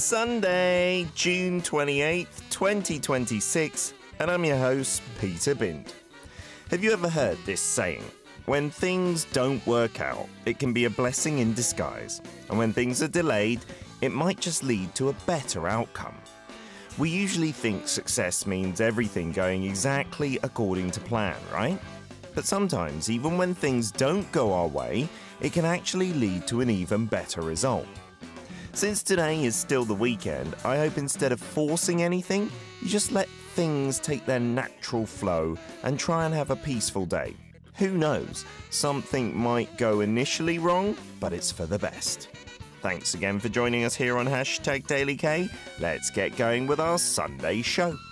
Sunday, June 28th, 2026, and I'm your host, Peter Bind. Have you ever heard this saying? When things don't work out, it can be a blessing in disguise. And when things are delayed, it might just lead to a better outcome. We usually think success means everything going exactly according to plan, right? But sometimes, even when things don't go our way, it can actually lead to an even better result. Since today is still the weekend, I hope instead of forcing anything, you just let things take their natural flow and try and have a peaceful day. Who knows, something might go initially wrong, but it's for the best. Thanks again for joining us here on #DailyK. Let's get going with our Sunday show.